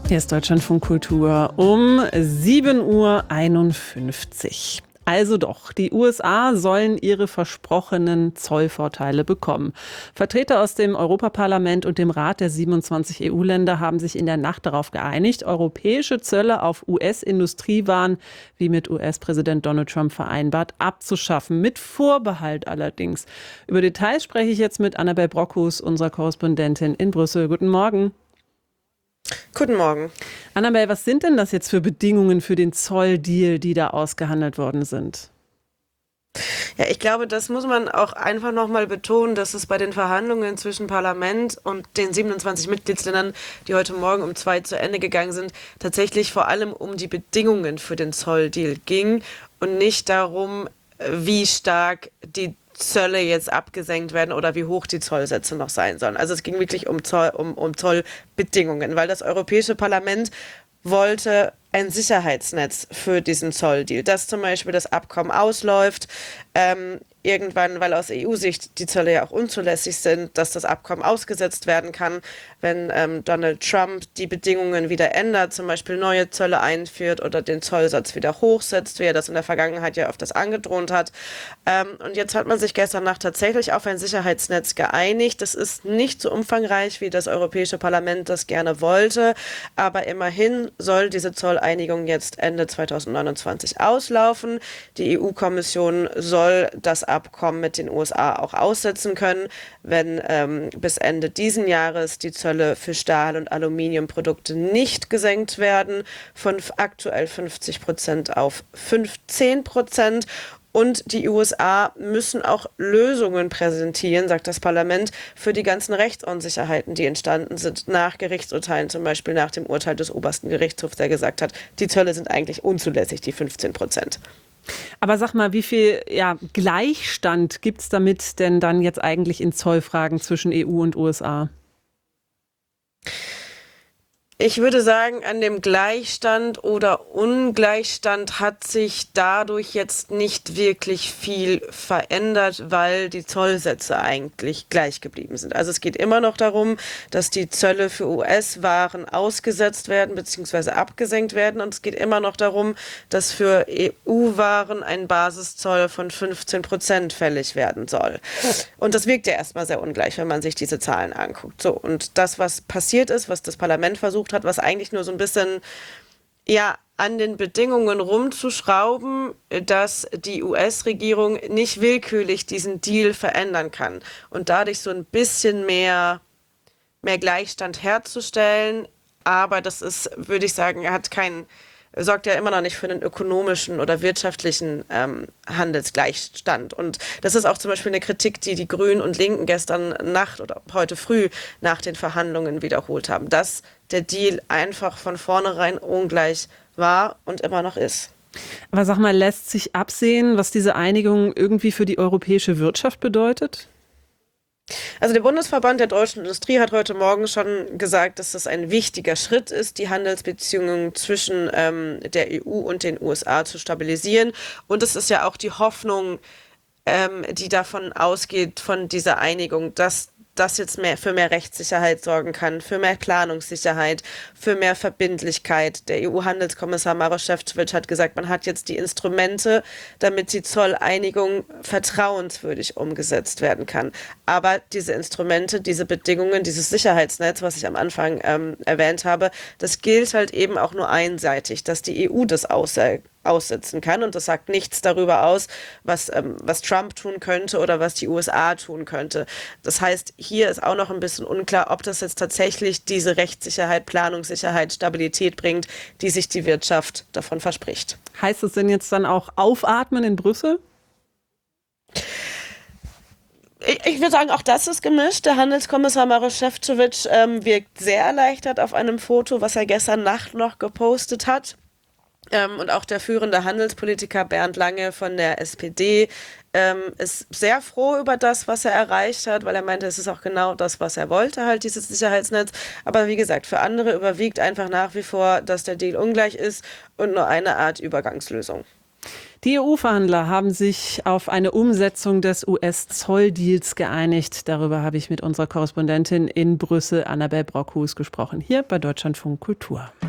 Hier ist Deutschlandfunk Kultur um 7:51 Uhr. Also doch, die USA sollen ihre versprochenen Zollvorteile bekommen. Vertreter aus dem Europaparlament und dem Rat der 27 EU-Länder haben sich in der Nacht darauf geeinigt, europäische Zölle auf US-Industriewaren, wie mit US-Präsident Donald Trump vereinbart, abzuschaffen. Mit Vorbehalt allerdings. Über Details spreche ich jetzt mit Annabel Brockhus, unserer Korrespondentin in Brüssel. Guten Morgen. Guten Morgen. Annabel, was sind denn das jetzt für Bedingungen für den Zolldeal, die da ausgehandelt worden sind? Ja, ich glaube, das muss man auch einfach nochmal betonen, dass es bei den Verhandlungen zwischen Parlament und den 27 Mitgliedsländern, die heute Morgen um 2 zu Ende gegangen sind, tatsächlich vor allem um die Bedingungen für den Zolldeal ging und nicht darum, wie stark die Zölle jetzt abgesenkt werden oder wie hoch die Zollsätze noch sein sollen. Also es ging wirklich um Zollbedingungen, weil das Europäische Parlament wollte ein Sicherheitsnetz für diesen Zolldeal, dass zum Beispiel das Abkommen ausläuft, irgendwann, weil aus EU-Sicht die Zölle ja auch unzulässig sind, dass das Abkommen ausgesetzt werden kann, wenn Donald Trump die Bedingungen wieder ändert, zum Beispiel neue Zölle einführt oder den Zollsatz wieder hochsetzt, wie er das in der Vergangenheit ja öfters angedroht hat. Und jetzt hat man sich gestern Nacht tatsächlich auf ein Sicherheitsnetz geeinigt. Das ist nicht so umfangreich, wie das Europäische Parlament das gerne wollte, aber immerhin soll diese Zolleinigung jetzt Ende 2029 auslaufen. Die EU-Kommission soll das Abkommen mit den USA auch aussetzen können, wenn bis Ende diesen Jahres die Zölle für Stahl- und Aluminiumprodukte nicht gesenkt werden, von aktuell 50% auf 15%. Und die USA müssen auch Lösungen präsentieren, sagt das Parlament, für die ganzen Rechtsunsicherheiten, die entstanden sind nach Gerichtsurteilen, zum Beispiel nach dem Urteil des obersten Gerichtshofs, der gesagt hat, die Zölle sind eigentlich unzulässig, die 15%. Aber sag mal, wie viel Gleichstand gibt es damit denn dann jetzt eigentlich in Zollfragen zwischen EU und USA? Ich würde sagen, an dem Gleichstand oder Ungleichstand hat sich dadurch jetzt nicht wirklich viel verändert, weil die Zollsätze eigentlich gleich geblieben sind. Also es geht immer noch darum, dass die Zölle für US-Waren ausgesetzt werden bzw. abgesenkt werden. Und es geht immer noch darum, dass für EU-Waren ein Basiszoll von 15% fällig werden soll. Und das wirkt ja erstmal sehr ungleich, wenn man sich diese Zahlen anguckt. So, und das, was passiert ist, was das Parlament versucht hat, was eigentlich nur so ein bisschen an den Bedingungen rumzuschrauben, dass die US-Regierung nicht willkürlich diesen Deal verändern kann und dadurch so ein bisschen mehr Gleichstand herzustellen. Aber das ist, würde ich sagen, sorgt ja immer noch nicht für einen ökonomischen oder wirtschaftlichen Handelsgleichstand. Und das ist auch zum Beispiel eine Kritik, die die Grünen und Linken gestern Nacht oder heute früh nach den Verhandlungen wiederholt haben, dass der Deal einfach von vornherein ungleich war und immer noch ist. Aber sag mal, lässt sich absehen, was diese Einigung irgendwie für die europäische Wirtschaft bedeutet? Also der Bundesverband der deutschen Industrie hat heute Morgen schon gesagt, dass das ein wichtiger Schritt ist, die Handelsbeziehungen zwischen der EU und den USA zu stabilisieren. Und es ist ja auch die Hoffnung, die davon ausgeht, von dieser Einigung, dass das jetzt für mehr Rechtssicherheit sorgen kann, für mehr Planungssicherheit, für mehr Verbindlichkeit. Der EU-Handelskommissar Maroš Šefčovič hat gesagt, man hat jetzt die Instrumente, damit die Zolleinigung vertrauenswürdig umgesetzt werden kann. Aber diese Instrumente, diese Bedingungen, dieses Sicherheitsnetz, was ich am Anfang erwähnt habe, das gilt halt eben auch nur einseitig, dass die EU das aussetzen kann. Und das sagt nichts darüber aus, was Trump tun könnte oder was die USA tun könnte. Das heißt, hier ist auch noch ein bisschen unklar, ob das jetzt tatsächlich diese Rechtssicherheit, Planungssicherheit, Stabilität bringt, die sich die Wirtschaft davon verspricht. Heißt es denn jetzt dann auch aufatmen in Brüssel? Ich würde sagen, auch das ist gemischt. Der Handelskommissar Maroš Šefčovič wirkt sehr erleichtert auf einem Foto, was er gestern Nacht noch gepostet hat. Und auch der führende Handelspolitiker Bernd Lange von der SPD ist sehr froh über das, was er erreicht hat, weil er meinte, es ist auch genau das, was er wollte, halt dieses Sicherheitsnetz. Aber wie gesagt, für andere überwiegt einfach nach wie vor, dass der Deal ungleich ist und nur eine Art Übergangslösung. Die EU-Verhandler haben sich auf eine Umsetzung des US-Zolldeals geeinigt. Darüber habe ich mit unserer Korrespondentin in Brüssel, Annabel Brockhus, gesprochen, hier bei Deutschlandfunk Kultur.